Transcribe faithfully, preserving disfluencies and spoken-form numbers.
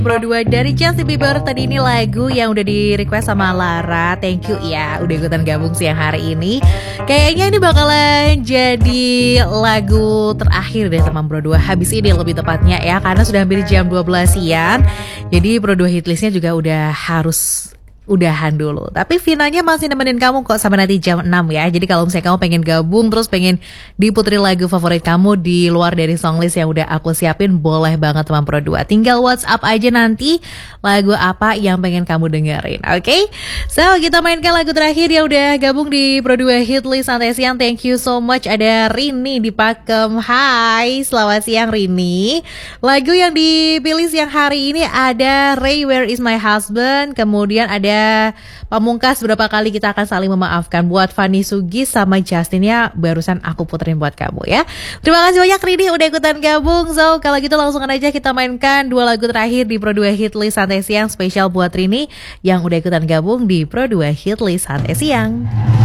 Pro dua dari Justin Bieber. Tadi ini lagu yang udah di request sama Lara. Thank you ya udah ikutan gabung siang hari ini. Kayaknya ini bakalan jadi lagu terakhir deh teman Pro dua habis ini lebih tepatnya ya, karena sudah hampir jam dua belas siang. Jadi Pro dua hitlistnya juga udah harus udahan dulu. Tapi Vinanya masih nemenin kamu kok sampai nanti jam enam ya. Jadi kalau misalnya kamu pengen gabung terus pengen diputerin lagu favorit kamu di luar dari songlist yang udah aku siapin, boleh banget teman Pro dua. Tinggal WhatsApp aja nanti lagu apa yang pengen kamu dengerin. Oke? Okay? So, kita mainkan lagu terakhir yang udah gabung di Pro dua Hitlist Santai Siang. Thank you so much. Ada Rini di Pakem. Hai, selamat siang Rini. Lagu yang dipilih siang hari ini ada Ray Where Is My Husband. Kemudian ada Pamungkas Berapa Kali Kita Akan Saling Memaafkan. Buat Fanny Sugis sama Justin ya, barusan aku puterin buat kamu ya. Terima kasih banyak Rini udah ikutan gabung. So kalau gitu langsung aja kita mainkan dua lagu terakhir di Pro dua Hitlist Santai Siang spesial buat Rini yang udah ikutan gabung di Pro dua Hitlist Santai Siang.